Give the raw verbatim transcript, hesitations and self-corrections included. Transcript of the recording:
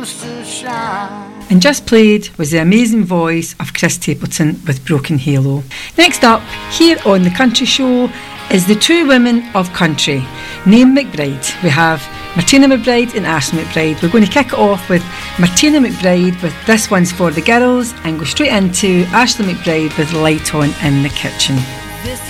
used to shine. And just played was the amazing voice of Chris Stapleton with Broken Halo. Next up, here on The Country Show, is the two women of country, Naomi McBride. We have Martina McBride and Aisling McBride. We're going to kick it off with Martina McBride with This One's For The Girls and go straight into Aisling McBride with Light On in the Kitchen. This